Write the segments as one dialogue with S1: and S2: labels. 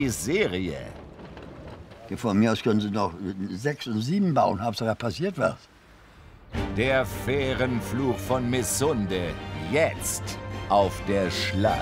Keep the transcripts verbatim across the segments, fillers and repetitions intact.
S1: Die Serie.
S2: Von mir aus können Sie noch sechs und sieben bauen, Hauptsache passiert was.
S1: Der Fährenfluch von Missunde. Jetzt auf der Schlei.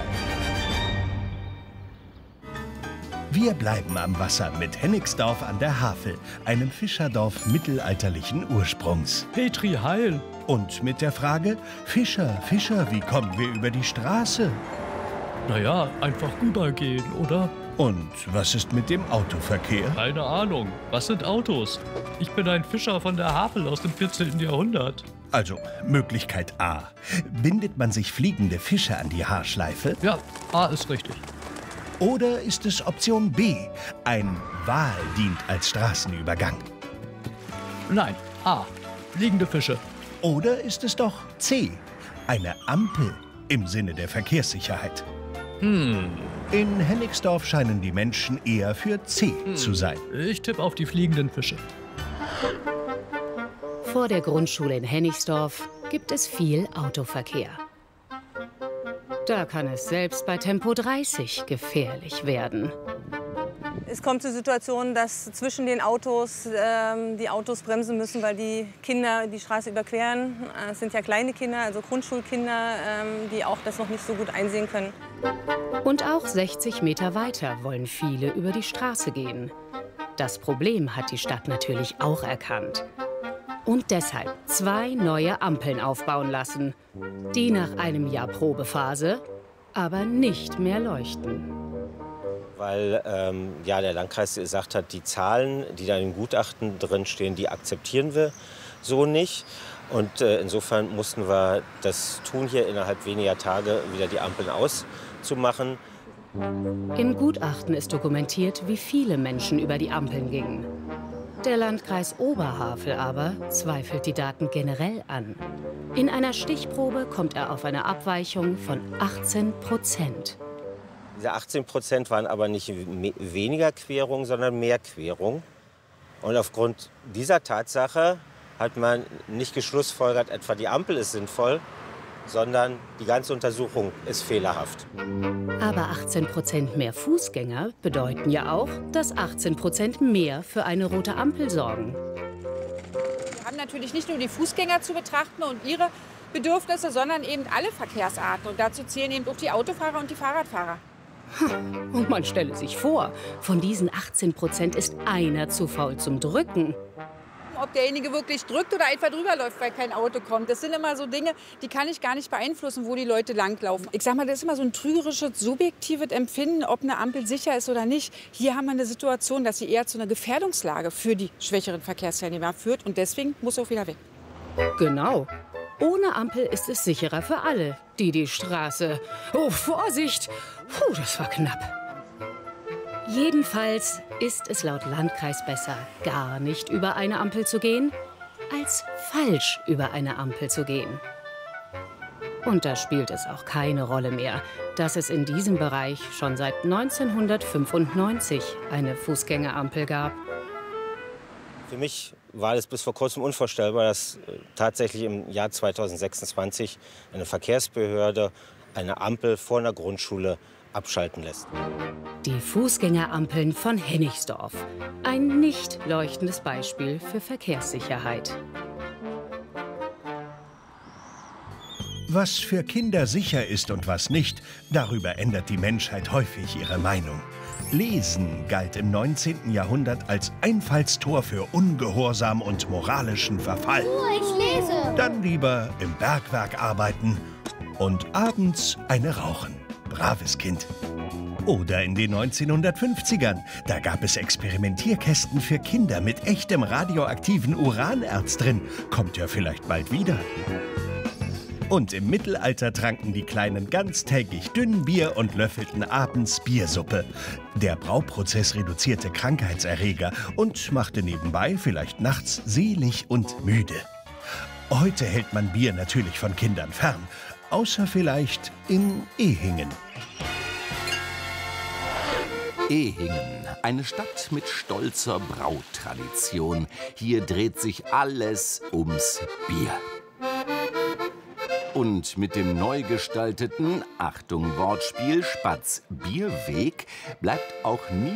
S3: Wir bleiben am Wasser mit Hennigsdorf an der Havel, einem Fischerdorf mittelalterlichen Ursprungs.
S4: Petri Heil.
S3: Und mit der Frage, Fischer, Fischer, wie kommen wir über die Straße?
S4: Naja, einfach rübergehen, oder?
S3: Und was ist mit dem Autoverkehr?
S4: Keine Ahnung. Was sind Autos? Ich bin ein Fischer von der Havel aus dem vierzehnten Jahrhundert.
S3: Also, Möglichkeit A. Bindet man sich fliegende Fische an die Haarschleife?
S4: Ja, A ist richtig.
S3: Oder ist es Option B? Ein Wal dient als Straßenübergang.
S4: Nein, A. Fliegende Fische.
S3: Oder ist es doch C? Eine Ampel im Sinne der Verkehrssicherheit.
S4: Hm.
S3: In Hennigsdorf scheinen die Menschen eher für C hm. zu sein.
S4: Ich tippe auf die fliegenden Fische.
S5: Vor der Grundschule in Hennigsdorf gibt es viel Autoverkehr. Da kann es selbst bei Tempo dreißig gefährlich werden.
S6: Es kommt zur Situation, dass zwischen den Autos ähm, die Autos bremsen müssen, weil die Kinder die Straße überqueren. Es sind ja kleine Kinder, also Grundschulkinder, ähm, die auch das noch nicht so gut einsehen können.
S5: Und auch sechzig Meter weiter wollen viele über die Straße gehen. Das Problem hat die Stadt natürlich auch erkannt. Und deshalb zwei neue Ampeln aufbauen lassen, die nach einem Jahr Probephase aber nicht mehr leuchten.
S7: Weil ähm, ja, der Landkreis gesagt hat, die Zahlen, die da im Gutachten drin stehen, die akzeptieren wir so nicht. Und äh, insofern mussten wir das tun, hier innerhalb weniger Tage wieder die Ampeln auszumachen.
S5: Im Gutachten ist dokumentiert, wie viele Menschen über die Ampeln gingen. Der Landkreis Oberhavel aber zweifelt die Daten generell an. In einer Stichprobe kommt er auf eine Abweichung von achtzehn Prozent.
S7: Diese achtzehn Prozent waren aber nicht weniger Querung, sondern mehr Querung. Und aufgrund dieser Tatsache hat man nicht geschlussfolgert, etwa die Ampel ist sinnvoll, sondern die ganze Untersuchung ist fehlerhaft.
S5: Aber achtzehn Prozent mehr Fußgänger bedeuten ja auch, dass achtzehn Prozent mehr für eine rote Ampel sorgen.
S8: Wir haben natürlich nicht nur die Fußgänger zu betrachten und ihre Bedürfnisse, sondern eben alle Verkehrsarten. Und dazu zählen eben auch die Autofahrer und die Fahrradfahrer.
S5: Und man stelle sich vor, von diesen achtzehn Prozent ist einer zu faul zum Drücken.
S8: Ob derjenige wirklich drückt oder einfach drüber läuft, weil kein Auto kommt. Das sind immer so Dinge, die kann ich gar nicht beeinflussen, wo die Leute langlaufen. Ich sag mal, das ist immer so ein trügerisches, subjektives Empfinden, ob eine Ampel sicher ist oder nicht. Hier haben wir eine Situation, dass sie eher zu einer Gefährdungslage für die schwächeren Verkehrsteilnehmer führt. Und deswegen muss sie auch wieder weg.
S5: Genau. Ohne Ampel ist es sicherer für alle, die die Straße... Oh, Vorsicht! Puh, das war knapp. Jedenfalls ist es laut Landkreis besser, gar nicht über eine Ampel zu gehen, als falsch über eine Ampel zu gehen. Und da spielt es auch keine Rolle mehr, dass es in diesem Bereich schon seit neunzehnhundertfünfundneunzig eine Fußgängerampel gab.
S7: Für mich war es bis vor kurzem unvorstellbar, dass tatsächlich im Jahr zweitausendsechsundzwanzig eine Verkehrsbehörde eine Ampel vor einer Grundschule abschalten lässt.
S5: Die Fußgängerampeln von Hennigsdorf. Ein nicht leuchtendes Beispiel für Verkehrssicherheit.
S3: Was für Kinder sicher ist und was nicht, darüber ändert die Menschheit häufig ihre Meinung. Lesen galt im neunzehnten Jahrhundert als Einfallstor für Ungehorsam und moralischen Verfall.
S9: Oh, ich lese!
S3: Dann lieber im Bergwerk arbeiten und abends eine rauchen. Braves Kind. Oder in den neunzehnhundertfünfzigern. Da gab es Experimentierkästen für Kinder mit echtem radioaktiven Uranerz drin. Kommt ja vielleicht bald wieder. Und im Mittelalter tranken die Kleinen ganztägig dünn Bier und löffelten abends Biersuppe. Der Brauprozess reduzierte Krankheitserreger und machte nebenbei vielleicht nachts selig und müde. Heute hält man Bier natürlich von Kindern fern. Außer vielleicht in Ehingen.
S1: Ehingen, eine Stadt mit stolzer Brautradition. Hier dreht sich alles ums Bier. Und mit dem neu gestalteten, Achtung Wortspiel, Spatz-Bierweg bleibt auch nie